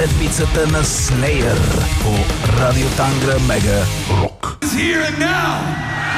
sedmicete na Slayer po Radio Tangre Mega Rock. Here and now.